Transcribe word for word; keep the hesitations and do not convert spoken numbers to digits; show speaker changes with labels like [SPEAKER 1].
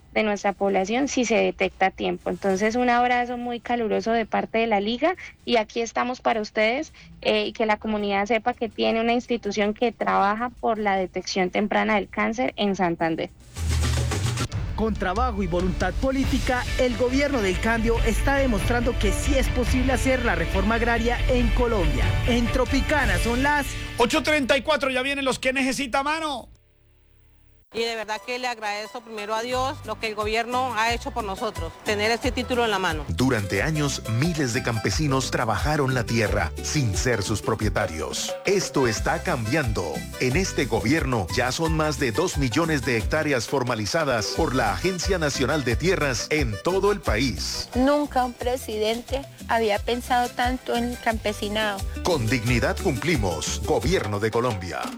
[SPEAKER 1] de nuestra población si se detecta a tiempo. Entonces, un abrazo muy caluroso de parte de la Liga y aquí estamos para ustedes eh, y que la comunidad sepa que tiene una institución que trabaja por la detección temprana del cáncer en Santander.
[SPEAKER 2] Con trabajo y voluntad política, el gobierno del cambio está demostrando que sí es posible hacer la reforma agraria en Colombia. En Tropicana son las
[SPEAKER 3] ocho treinta y cuatro, ya vienen los que necesita mano.
[SPEAKER 4] Y de verdad que le agradezco primero a Dios lo que el gobierno ha hecho por nosotros, tener este título en la mano.
[SPEAKER 5] Durante años, miles de campesinos trabajaron la tierra sin ser sus propietarios. Esto está cambiando. En este gobierno ya son más de dos millones de hectáreas formalizadas por la Agencia Nacional de Tierras en todo el país.
[SPEAKER 6] Nunca un presidente había pensado tanto en el campesinado.
[SPEAKER 5] Con dignidad cumplimos. Gobierno de Colombia.